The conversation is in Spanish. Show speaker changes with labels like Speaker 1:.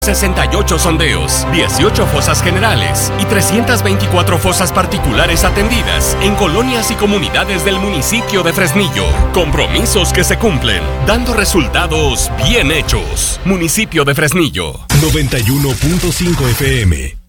Speaker 1: 68 sondeos, 18 fosas generales y 324 fosas particulares atendidas en colonias y comunidades del municipio de Fresnillo. Compromisos que se cumplen, dando resultados bien hechos. Municipio de Fresnillo.
Speaker 2: 91.5 FM.